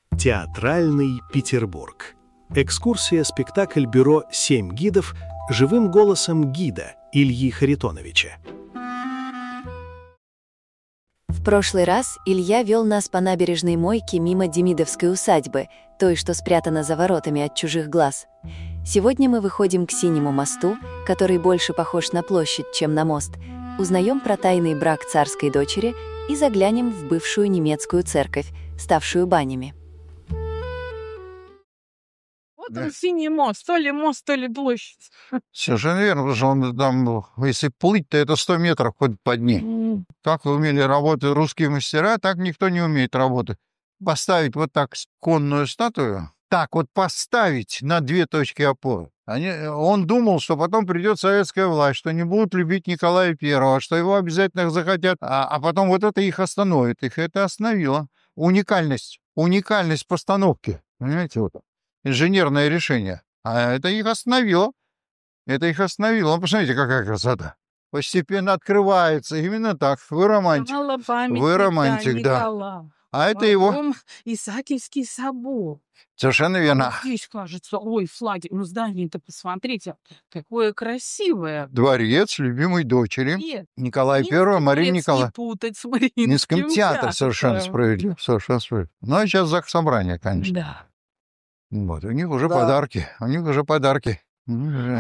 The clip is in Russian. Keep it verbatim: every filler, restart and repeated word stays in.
Театральный Петербург. Экскурсия-спектакль бюро «Семь гидов» живым голосом гида Ильи Харитоновича. В прошлый раз Илья вел нас по набережной Мойки мимо Демидовской усадьбы, той, что спрятана за воротами от чужих глаз. Сегодня мы выходим к Синему мосту, который больше похож на площадь, чем на мост, узнаем про тайный брак царской дочери и заглянем в бывшую немецкую церковь, ставшую банями. Вот он, Синий мост, то ли мост, то ли площадь. Совершенно верно, потому что он там, если плыть, то это сто метров хоть по дне. М. Как умели работать русские мастера, так никто не умеет работать. Поставить вот так конную статую, так вот поставить на две точки опоры. Они, он думал, что потом придет советская власть, что не будут любить Николая Первого, что его обязательно захотят, а, а потом вот это их остановит. Их это остановило. Уникальность, уникальность постановки, понимаете, вот инженерное решение. А это их остановило. Это их остановило. Ну, посмотрите, какая красота. Постепенно открывается. Именно так. Вы романтик. Мало памятник, Вы романтик, да. Никола. А это его... Потом Исаакиевский собор. Совершенно А верно. вот здесь, кажется, ой, флаги. Ну, здание-то посмотрите, какое красивое. Дворец любимой дочери Нет, Николая Минский Первого, Марии дворец не Николаевны. путать с Минским Мариинским театром. Совершенно театром. справедливо. Совершенно справедливо. Ну, а сейчас ЗАГС Собрание, конечно. Да. Вот. У них уже Да. подарки. У них уже подарки. Ну, уже